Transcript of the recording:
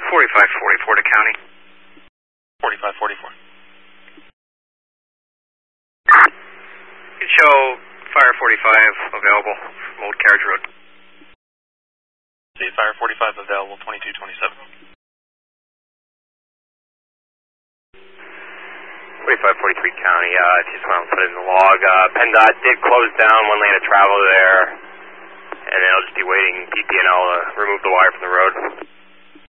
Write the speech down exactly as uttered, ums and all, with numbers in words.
forty-five forty-four to county. forty-five forty-four. You can show Fire forty-five available from Old Carriage Road. See, Fire forty-five available, twenty-two twenty-seven. forty-five forty-three county, uh, just want to put it in the log. Uh, PennDOT did close down one lane of travel there, and then I'll just be waiting P P and L to remove the wire from the road.